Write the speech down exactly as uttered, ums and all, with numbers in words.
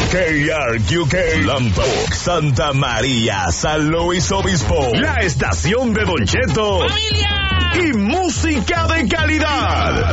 K R Q K, Lambok, Santa María, San Luis Obispo, la estación de Don Cheto. ¡Familia! Y música de calidad.